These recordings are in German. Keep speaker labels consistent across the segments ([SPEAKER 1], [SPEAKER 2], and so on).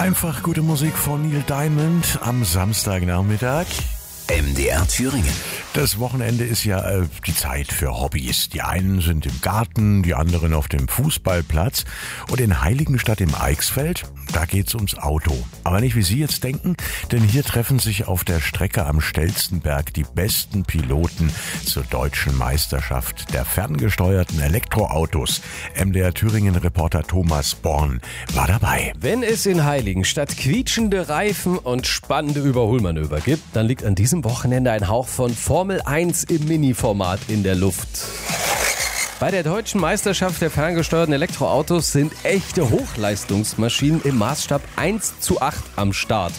[SPEAKER 1] Einfach gute Musik von Neil Diamond am Samstagnachmittag.
[SPEAKER 2] MDR Thüringen.
[SPEAKER 1] Das Wochenende ist ja die Zeit für Hobbys. Die einen sind im Garten, die anderen auf dem Fußballplatz. Und in Heiligenstadt im Eichsfeld, da geht's ums Auto. Aber nicht wie Sie jetzt denken, denn hier treffen sich auf der Strecke am Stelzenberg die besten Piloten zur deutschen Meisterschaft der ferngesteuerten Elektroautos. MDR Thüringen-Reporter Thomas Born war dabei.
[SPEAKER 3] Wenn es in Heiligenstadt quietschende Reifen und spannende Überholmanöver gibt, dann liegt an diesem Wochenende ein Hauch von Formel 1 im Mini-Format in der Luft. Bei der deutschen Meisterschaft der ferngesteuerten Elektroautos sind echte Hochleistungsmaschinen im Maßstab 1:8 am Start.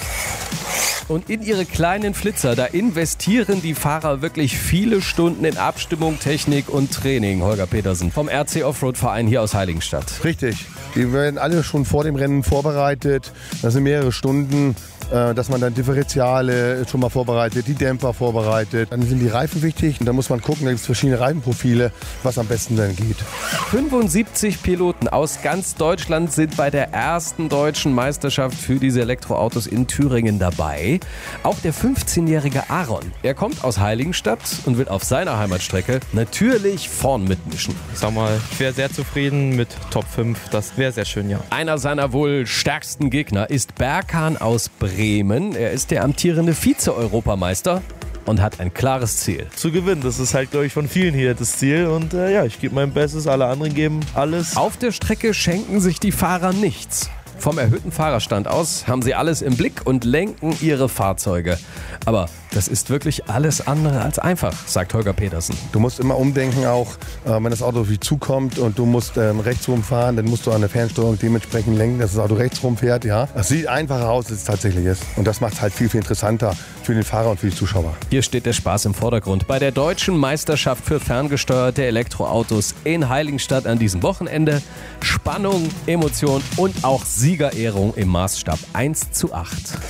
[SPEAKER 3] Und in ihre kleinen Flitzer, da investieren die Fahrer wirklich viele Stunden in Abstimmung, Technik und Training. Holger Petersen vom RC Offroad-Verein hier aus Heiligenstadt.
[SPEAKER 4] Richtig. Die werden alle schon vor dem Rennen vorbereitet. Das sind mehrere Stunden, dass man dann Differentiale schon mal vorbereitet, die Dämpfer vorbereitet. Dann sind die Reifen wichtig und da muss man gucken, da gibt es verschiedene Reifenprofile, was am besten dann geht.
[SPEAKER 3] 75 Piloten aus ganz Deutschland sind bei der ersten deutschen Meisterschaft für diese Elektroautos in Thüringen dabei. Auch der 15-jährige Aaron, er kommt aus Heiligenstadt und will auf seiner Heimatstrecke natürlich vorn mitmischen.
[SPEAKER 5] Ich sag mal, ich wäre sehr zufrieden mit Top 5. Das wäre sehr schön, ja.
[SPEAKER 3] Einer seiner wohl stärksten Gegner ist Berkan aus Bremen. Er ist der amtierende Vize-Europameister und hat ein klares Ziel.
[SPEAKER 6] Zu gewinnen, das ist halt, glaube ich, von vielen hier das Ziel. Und ich gebe mein Bestes, alle anderen geben alles.
[SPEAKER 3] Auf der Strecke schenken sich die Fahrer nichts. Vom erhöhten Fahrerstand aus haben sie alles im Blick und lenken ihre Fahrzeuge. Aber das ist wirklich alles andere als einfach, sagt Holger Petersen.
[SPEAKER 4] Du musst immer umdenken auch, wenn das Auto auf dich zukommt und du musst rechts rumfahren, dann musst du an der Fernsteuerung dementsprechend lenken, dass das Auto rechts rumfährt. Ja. Das sieht einfacher aus, als es tatsächlich ist. Und das macht es halt viel, viel interessanter für den Fahrer und für die Zuschauer.
[SPEAKER 3] Hier steht der Spaß im Vordergrund. Bei der deutschen Meisterschaft für ferngesteuerte Elektroautos in Heiligenstadt an diesem Wochenende. Spannung, Emotion und auch Siegerehrung im Maßstab 1:8.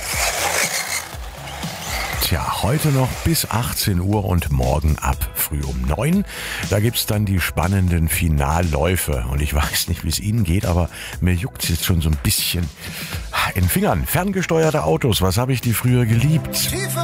[SPEAKER 1] Tja, heute noch bis 18 Uhr und morgen ab früh um 9. Da gibt's dann die spannenden Finalläufe. Und ich weiß nicht, wie es Ihnen geht, aber mir juckt's jetzt schon so ein bisschen in den Fingern. Ferngesteuerte Autos, was habe ich die früher geliebt?